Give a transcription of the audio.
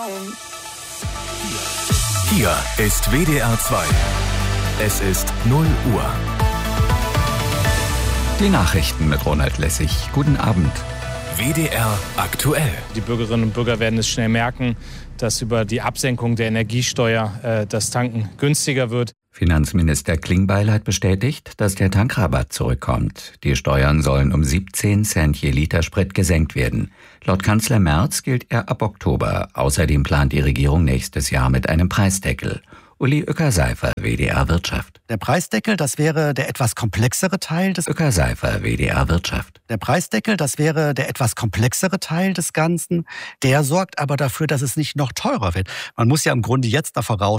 Hier ist WDR 2. Es ist 0 Uhr. Die Nachrichten mit Ronald Lessig. Guten Abend. WDR aktuell. Die Bürgerinnen und Bürger werden es schnell merken, dass über die Absenkung der Energiesteuer das Tanken günstiger wird. Finanzminister Klingbeil hat bestätigt, dass der Tankrabatt zurückkommt. Die Steuern sollen um 17 Cent je Liter Sprit gesenkt werden. Laut Kanzler Merz gilt er ab Oktober. Außerdem plant die Regierung nächstes Jahr mit einem Preisdeckel. Uli Uecker-Seifer, WDR Wirtschaft. Der Preisdeckel, das wäre der etwas komplexere Teil des Uecker-Seifer, WDR Wirtschaft. Der Preisdeckel, das wäre der etwas komplexere Teil des Ganzen. Der sorgt aber dafür, dass es nicht noch teurer wird. Man muss ja im Grunde jetzt noch voraus